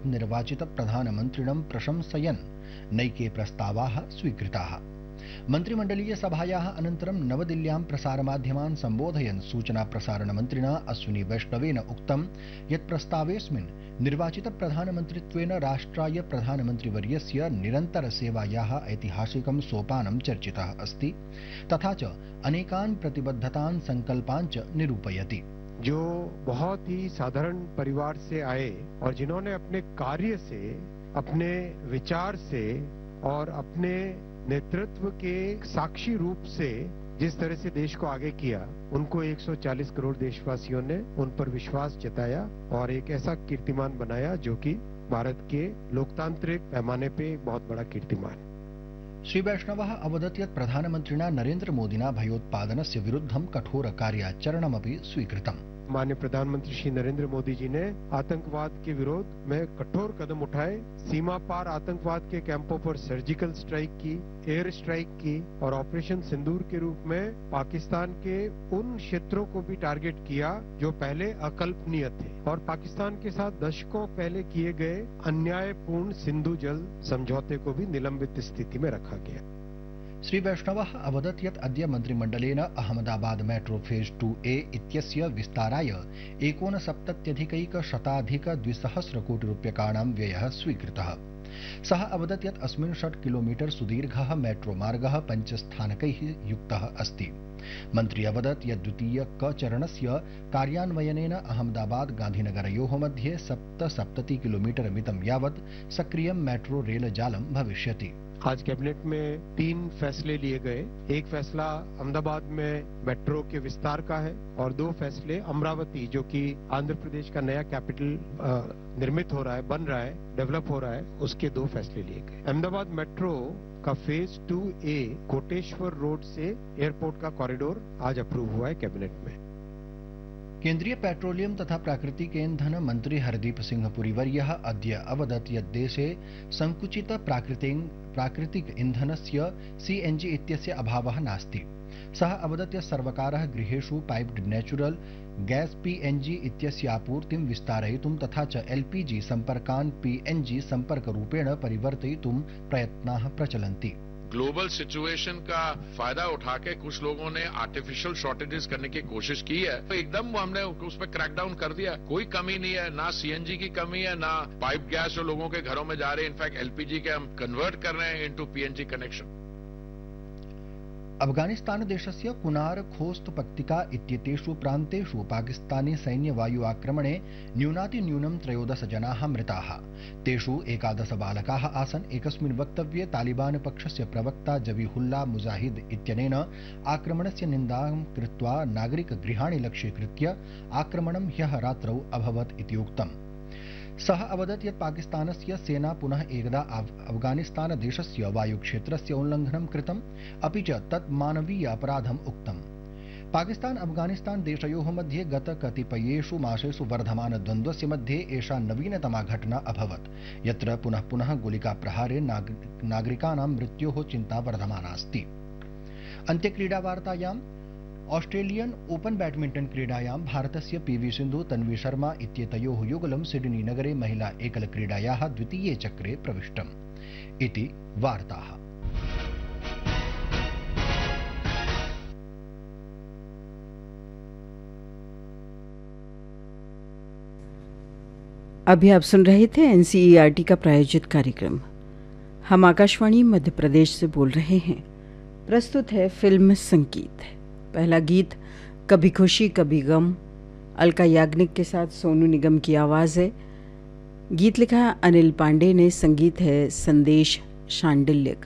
नवनिर्वाचित प्रधानमन्त्रिणं प्रशंसयन् नैके प्रस्तावाः स्वीकृताः। मन्त्रिमण्डलीय सभायाः अनन्तरं नवदिल्ल्यां प्रसारमाध्यमान् सम्बोधयन् सूचना प्रसारण मन्त्रिणा अश्विनी वैष्णवेन उक्तं यत् प्रस्तावेऽस्मिन् निर्वाचित प्रधानमन्त्रित्वेन राष्ट्राय प्रधानमन्त्रिवर्यस्य निरन्तरसेवायाः ऐतिहासिकं सोपानं चर्चितः अस्ति तथा च अनेकान् प्रतिबद्धतान् संकल्पान् च निरूपयति। जो बहुत ही साधारण परिवार से आए और जिन्होंने अपने कार्य से, अपने विचार से और अपने नेतृत्व के साक्षी रूप से जिस तरह से देश को आगे किया, उनको 140 करोड़ देशवासियों ने उन पर विश्वास जताया और एक ऐसा कीर्तिमान बनाया जो कि भारत के लोकतांत्रिक पैमाने पे एक बहुत बड़ा कीर्तिमान। श्री वैष्णवः अवदत् यत् प्रधानमन्त्रिणा नरेन्द्र मोदिना भयोत्पादनस्य विरुद्धं कठोर कार्याचरणमपि स्वीकृतम्। माननीय प्रधानमंत्री श्री नरेंद्र मोदी जी ने आतंकवाद के विरोध में कठोर कदम उठाए, सीमा पार आतंकवाद के कैंपों पर सर्जिकल स्ट्राइक की, एयर स्ट्राइक की और ऑपरेशन सिंदूर के रूप में पाकिस्तान के उन क्षेत्रों को भी टारगेट किया जो पहले अकल्पनीय थे और पाकिस्तान के साथ दशकों पहले किए गए अन्यायपूर्ण सिंधु जल समझौते को भी निलंबित स्थिति में रखा गया। श्री वैष्णवः अवदत् यत् अद्य मन्त्रिमण्डलेन अहमदाबाद मेट्रो फेज 2A इत्यस्य विस्ताराय 69,100,200 कोटिरूप्यकाणां व्ययः स्वीकृतः। सः अवदत् यत् अस्मिन् 6 किलोमीटर सुदीर्घः मेट्रो मार्गः 5 स्थानकैः युक्तः अस्ति। मन्त्री अवदत् यत् द्वितीय क चरणस्य कार्यान्वयनेन अहमदाबाद गांधीनगरयोः मध्ये 77 किलोमीटर मितं यावत् सक्रियं मेट्रो रेल जालं भविष्यति। आज कैबिनेट में 3 फैसले लिए गए। एक फैसला अहमदाबाद में मेट्रो के विस्तार का है और 2 फैसले अमरावती, जो कि आंध्र प्रदेश का नया कैपिटल निर्मित हो रहा है, बन रहा है, डेवलप हो रहा है, उसके 2 फैसले लिए गए। अहमदाबाद मेट्रो का फेज 2A कोटेश्वर रोड से एयरपोर्ट का कॉरिडोर आज अप्रूव हुआ है कैबिनेट में। केन्द्रीय पेट्रोलियम तथा प्राकृतिक ईंधन मंत्री हरदीप सिंह पुरीवर्यः अद्य अवदत् यत् देशे संकुचित प्राकृतिक ईंधनस्य CNG इत्यस्य अभावः नास्ति। सः अवदत् यत् सर्वकारः गृहेषु पाइप्ड नेचुरल गैस PNG इत्यस्य आपूर्तिं विस्तारयितुं तथा च LPG सम्पर्कान् PNG सम्पर्करूपेण परिवर्तयितुं प्रयत्नाः प्रचलन्ति। ग्लोबल सिचुएशन का फायदा उठा के कुछ लोगों ने आर्टिफिशियल शॉर्टेजेस करने की कोशिश की है, तो एकदम हमने उस पर क्रैकडाउन कर दिया। कोई कमी नहीं है, ना CNG की कमी है, ना पाइप गैस जो लोगों के घरों में जा रहे हैं। इनफैक्ट LPG के हम कन्वर्ट कर रहे हैं इनटू PNG कनेक्शन। अफगानिस्तान देशस्य कुनार खोस्त पक्तिका इत्येतेषु प्रान्तेषु पाकिस्तानी सैन्य वायु आक्रमणे न्यूनातिन्यूनं 13 जनाः मृताः। तेषु 11 बालकाः आसन्। एकस्मिन् वक्तव्ये तालिबान पक्षस्य प्रवक्ता जबीहुल्लाह मुजाहिद इत्यनेन आक्रमणस्य निन्दां कृत्वा नागरिकगृहाणि लक्ष्यीकृत्य आक्रमणं ह्यः रात्रौ अभवत् इति उक्तम्। सः अवदत् यत् पाकिस्तानस्य सेना पुनः एकदा अफगानिस्तान देशस्य वायुक्षेत्रस्य उल्लङ्घनं कृतम्, अपि च तत् मानवीय अपराधम् उक्तम्। पाकिस्तान अफगानिस्तान देशयोः मध्ये गत कतिपयेषु मासेषु वर्धमानद्वन्द्वस्य मध्ये एषा नवीनतमा घटना अभवत्, यत्र पुनः पुनः गोलिकाप्रहारे नागरिकाणां मृत्योः चिन्ता वर्धमानास्ति। अन्त्यक्रीडावार्तायाम् ऑस्ट्रेलियन ओपन बैडमिंटन क्रीडायां भारतस्य PV सिन्धु तन्वी शर्मा इत्येतयोः युगलं सिडनी नगरे महिला एकल क्रीडायाः द्वितीये चक्रे प्रविष्टम् इति वार्ताः। अभी आप सुन रहे थे NCERT का प्रायोजित कार्यक्रम। हम आकाशवाणी मध्य प्रदेश से बोल रहे हैं। प्रस्तुत है फिल्म संगीत। पहला गीत कभी खुशी कभी गम, अलका याग्निक के साथ सोनू निगम की आवाज़ है। गीत लिखा अनिल पांडे ने, संगीत है संदेश शांडिल्य का।